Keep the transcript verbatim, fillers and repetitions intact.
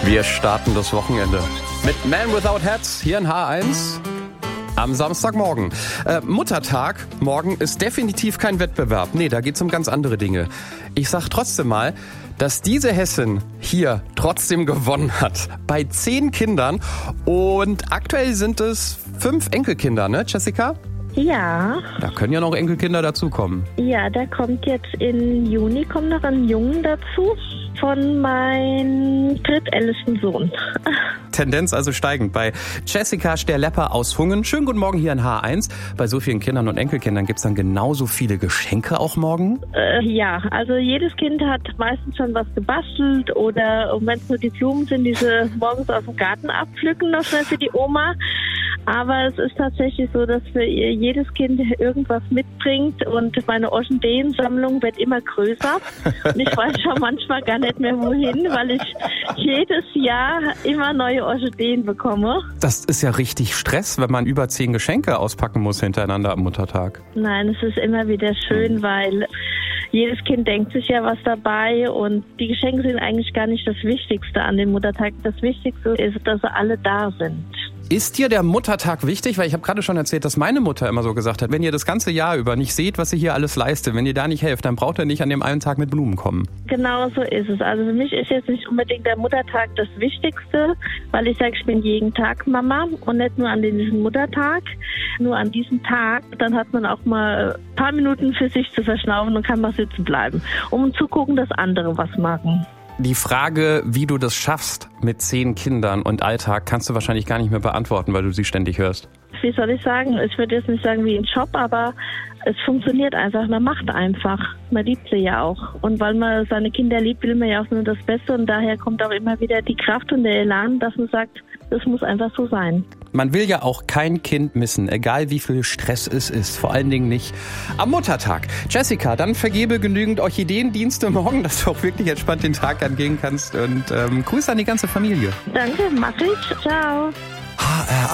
Wir starten das Wochenende mit Man Without Hats hier in H eins am Samstagmorgen. Äh, Muttertag morgen ist definitiv kein Wettbewerb. Nee, da geht's um ganz andere Dinge. Ich sag trotzdem mal, dass diese Hessin hier trotzdem gewonnen hat. Bei zehn Kindern. Und aktuell sind es fünf Enkelkinder, ne, Jessica? Ja. Da können ja noch Enkelkinder dazukommen. Ja, da kommt jetzt im Juni kommt noch ein Jungen dazu von meinem drittältesten Sohn. Tendenz also steigend bei Jessica Sterlepper aus Hungen. Schönen guten Morgen hier in H eins. Bei so vielen Kindern und Enkelkindern gibt es dann genauso viele Geschenke auch morgen? Äh, ja, also jedes Kind hat meistens schon was gebastelt oder wenn es nur die Blumen sind, diese morgens aus dem Garten abpflücken noch schnell für die Oma. Aber es ist tatsächlich so, dass für jedes Kind irgendwas mitbringt und meine Orchideensammlung wird immer größer. Und ich weiß schon manchmal gar nicht mehr wohin, weil ich jedes Jahr immer neue Orchideen bekomme. Das ist ja richtig Stress, wenn man über zehn Geschenke auspacken muss hintereinander am Muttertag. Nein, es ist immer wieder schön, weil jedes Kind denkt sich ja was dabei und die Geschenke sind eigentlich gar nicht das Wichtigste an dem Muttertag. Das Wichtigste ist, dass sie alle da sind. Ist dir der Muttertag wichtig? Weil ich habe gerade schon erzählt, dass meine Mutter immer so gesagt hat, wenn ihr das ganze Jahr über nicht seht, was ihr hier alles leistet, wenn ihr da nicht helft, dann braucht ihr nicht an dem einen Tag mit Blumen kommen. Genau so ist es. Also für mich ist jetzt nicht unbedingt der Muttertag das Wichtigste, weil ich sage, ich bin jeden Tag Mama und nicht nur an diesem Muttertag. Nur an diesem Tag, dann hat man auch mal ein paar Minuten für sich zu verschnaufen und kann mal sitzen bleiben, um zu gucken, dass andere was machen. Die Frage, wie du das schaffst mit zehn Kindern und Alltag, kannst du wahrscheinlich gar nicht mehr beantworten, weil du sie ständig hörst. Wie soll ich sagen? Ich würde jetzt nicht sagen wie ein Job, aber es funktioniert einfach. Man macht einfach. Man liebt sie ja auch. Und weil man seine Kinder liebt, will man ja auch nur das Beste. Und daher kommt auch immer wieder die Kraft und der Elan, dass man sagt, das muss einfach so sein. Man will ja auch kein Kind missen, egal wie viel Stress es ist. Vor allen Dingen nicht am Muttertag. Jessica, dann vergebe genügend Orchideendienste morgen, dass du auch wirklich entspannt den Tag angehen kannst. Und ähm, Grüße an die ganze Familie. Danke, mach ich. Ciao. H R